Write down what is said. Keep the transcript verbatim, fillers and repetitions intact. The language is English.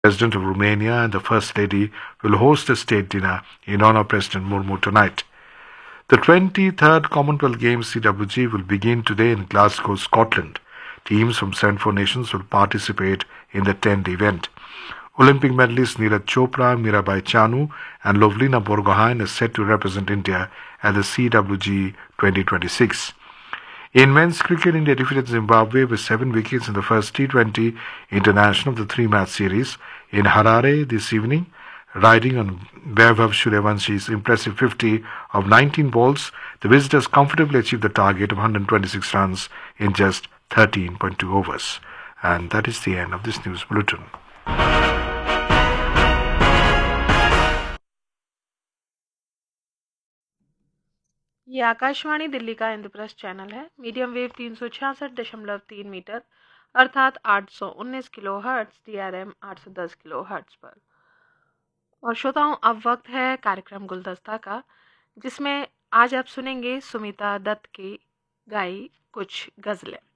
President of Romania and the First Lady will host a state dinner in honor of President Murmu tonight. The twenty-third Commonwealth Games C W G will begin today in Glasgow, Scotland. Teams from seventy-four nations will participate in the ten-day event. Olympic medalists Neeraj Chopra, Mirabai Chanu and Lovlina Borgohain are set to represent India at the C W G twenty twenty-six. In men's cricket, India defeated Zimbabwe with seven wickets in the first T twenty international of the three-match series in Harare this evening. Riding on Vaibhav Suryawanshi's impressive fifty of nineteen balls, the visitors comfortably achieved the target of one hundred twenty-six runs in just thirteen point two overs. And that is the end of this news bulletin. ये आकाशवाणी दिल्ली का Indraprastha channel है। Medium wave तीन सौ छियासठ दशमलव तीन metre अर्थात आठ सौ उन्नीस kilo hertz, D R M आठ सौ दस किलो हर्ट्ज पर। और श्रोताओं, अब वक्त है कार्यक्रम गुलदस्ता का, जिसमें आज आप सुनेंगे सुमिता दत्त की गाई कुछ गज़लें।